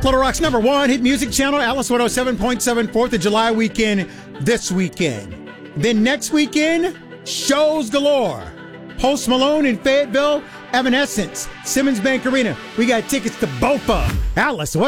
Florida Rock's #1 hit music channel, Alice 107.7, 4th of July weekend this weekend. Then next weekend, shows galore. Post Malone in Fayetteville, Evanescence, Simmons Bank Arena. We got tickets to both of them. Alice